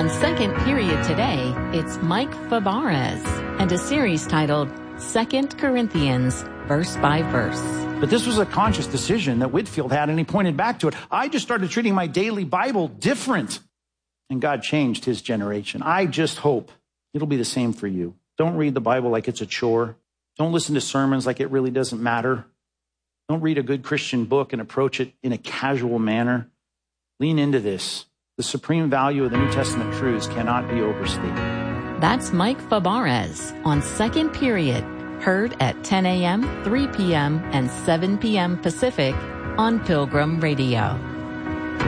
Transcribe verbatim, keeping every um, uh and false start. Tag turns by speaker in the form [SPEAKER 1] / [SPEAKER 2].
[SPEAKER 1] On Second Period today, it's Mike Fabarez and a series titled Second Corinthians, Verse by Verse.
[SPEAKER 2] But this was a conscious decision that Whitefield had, and he pointed back to it. I just started treating my daily Bible different, and God changed his generation. I just hope it'll be the same for you. Don't read the Bible like it's a chore. Don't listen to sermons like it really doesn't matter. Don't read a good Christian book and approach it in a casual manner. Lean into this. The supreme value of the New Testament truths cannot be overstated.
[SPEAKER 1] That's Mike Fabarez on Second Period, heard at ten a.m., three p.m., and seven p.m. Pacific on Pilgrim Radio.